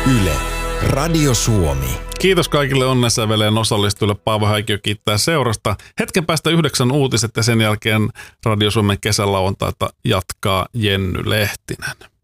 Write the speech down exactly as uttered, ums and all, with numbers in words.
Yle, Radio Suomi. Kiitos kaikille Onnensäveleen osallistujille. Paavo Häikiö kiittää seurasta. Hetken päästä yhdeksän uutiset ja sen jälkeen Radio Suomen kesälauantaita jatkaa Jenny Lehtinen.